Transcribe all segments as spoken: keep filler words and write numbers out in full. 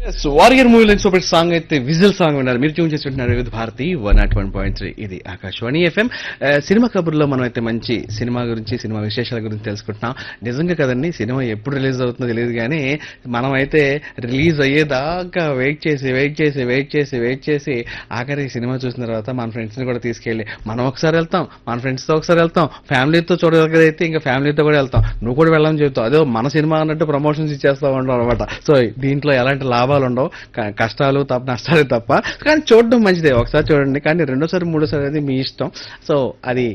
Warrior మూవీలో super song అయితే whistle song విన్నారు. మీరు ట్యూన్ చేసి వింటున్నారు వివిధ Bharati one not one point three ఇది ఆకాశవాణి ఎఫ్ఎం. సినిమా కబుర్లో మనం అయితే మంచి సినిమా గురించి సినిమా విశేషాల గురించి తెలుసుకుంటున్నాం. నిజంగా కదండి, సినిమా ఎప్పుడు రిలీజ్ అవుతుందో తెలియదు కానీ మనం అయితే రిలీజ్ అయ్యేదాకా వెయిట్ చేసి వెయిట్ చేసి వెయిట్ చేసి వెయిట్ చేసి ఆఖరి సినిమా చూసిన తర్వాత మన ఫ్రెండ్స్ని కూడా తీసుకెళ్ళి మనం ఒకసారి వెళ్తాం, మన ఫ్రెండ్స్తో ఒకసారి వెళ్తాం, ఫ్యామిలీతో చూడగలిగితే ఇంకా ఫ్యామిలీతో కూడా వెళ్తాం. నువ్వు కూడా వెళ్ళని చెబుతావు, అదే మన సినిమా అన్నట్టు ప్రమోషన్స్ ఇచ్చేస్తా ఉంటాం అనమాట. సో దీంట్లో ఎలాంటి లాభాలు ఉండవు, క- కష్టాలు తప్ప నష్టాలు తప్ప. కానీ చూడడం మంచిదే, ఒకసారి చూడండి, కానీ రెండోసారి మూడోసారి అనేది మీ ఇష్టం. సో అది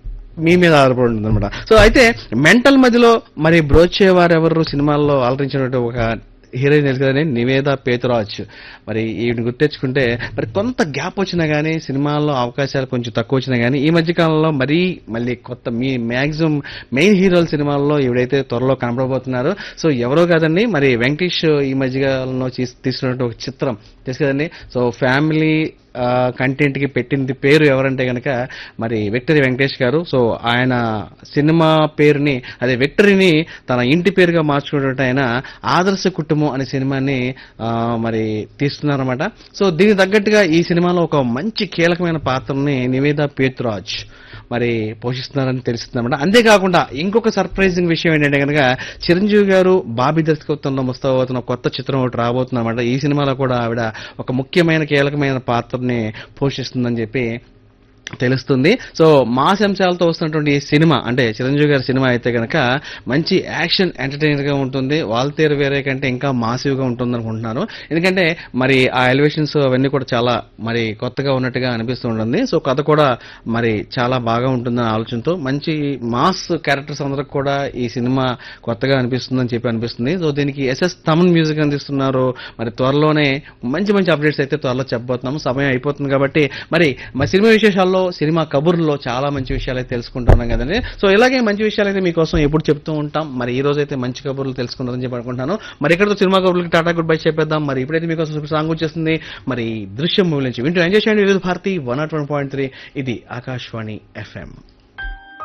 మీ మీద ఆధారపడి ఉంటుంది అనమాట. సో అయితే మెంటల్ మధ్యలో మరి బ్రోచేవారు ఎవరు సినిమాల్లో ఆలరించినట్టు ఒక హీరోయిన్ తెలుసు కదండి, నివేద పేతురాజ్. మరి ఈవిని గుర్తెచ్చుకుంటే మరి కొంత గ్యాప్ వచ్చినా కానీ సినిమాల్లో అవకాశాలు కొంచెం తక్కువ వచ్చినా కానీ ఈ మధ్య కాలంలో మరీ మళ్ళీ కొత్త మీ మ్యాక్సిమం మెయిన్ హీరోల సినిమాల్లో ఈవిడైతే త్వరలో కనపడబోతున్నారు. సో ఎవరో కాదండి, మరి వెంకటేష్ ఈ మధ్యకాలంలో తీసుకున్నట్టు ఒక చిత్రం తెలుసు కదండి. సో ఫ్యామిలీ కంటెంట్ కి పెట్టింది పేరు ఎవరంటే గనక మరి విక్టరీ వెంకటేష్ గారు. సో ఆయన సినిమా పేరుని అదే విక్టరీని తన ఇంటి పేరుగా మార్చుకున్నట్టు ఆయన ఆదర్శ కుటుంబం అనే సినిమాని ఆ, మరి తీస్తున్నారన్నమాట. సో దీనికి తగ్గట్టుగా ఈ సినిమాలో ఒక మంచి కీలకమైన పాత్రని నివేద పేతురాజ్ మరి పోషిస్తున్నారని తెలుస్తుందన్నమాట. అంతేకాకుండా ఇంకొక సర్ప్రైజింగ్ విషయం ఏంటంటే కనుక చిరంజీవి గారు బాబీ దర్శకత్వంలో ముస్తాబోతున్న కొత్త చిత్రం ఒకటి రాబోతుందన్నమాట. ఈ సినిమాలో కూడా ఆవిడ ఒక ముఖ్యమైన కీలకమైన పాత్రని పోషిస్తుందని చెప్పి తెలుస్తుంది. సో మాస్ అంశాలతో వస్తున్నటువంటి ఈ సినిమా అంటే చిరంజీవి గారి సినిమా అయితే కనుక మంచి యాక్షన్ ఎంటర్టైనర్ గా ఉంటుంది. వాల్తేరు వేరే కంటే ఇంకా మాసివ్ గా ఉంటుంది అనుకుంటున్నాను. ఎందుకంటే మరి ఆ ఎలివేషన్స్ అవన్నీ కూడా చాలా మరి కొత్తగా ఉన్నట్టుగా అనిపిస్తూ ఉంటుంది. సో కథ కూడా మరి చాలా బాగా ఉంటుందని ఆలోచనతో మంచి మాస్ క్యారెక్టర్స్ అందరికి కూడా ఈ సినిమా కొత్తగా అనిపిస్తుందని చెప్పి అనిపిస్తుంది. సో దీనికి ఎస్ఎస్ తమన్ మ్యూజిక్ అందిస్తున్నారు. మరి త్వరలోనే మంచి మంచి అప్డేట్స్ అయితే త్వరలో చెప్పబోతున్నాము. సమయం అయిపోతుంది కాబట్టి మరి మా సినిమా విశేషాల్లో సినిమా కబుర్లో చాలా మంచి విషయాలు అయితే తెలుసుకుంటున్నాం కదండి. సో ఇలాగే మంచి విషయాలు అయితే మీకోసం ఎప్పుడు చెప్తూ ఉంటాం. మరి ఈ రోజు అయితే మంచి కబుర్లు తెలుసుకుంటారని చెప్పి అనుకుంటున్నాను. మరి ఇక్కడతో సినిమా కబుర్లకి టాటా గుడ్ బై చెప్పేద్దాం. మరి ఇప్పుడైతే మీకోసం సాంగ్ వచ్చేస్తుంది. మరి దృశ్యం మూవీ నుంచి వింటూ ఎంజాయ్ చేయండి వివిధ Bharati one not one point three ఇది ఆకాశవాణి ఎఫ్ఎం.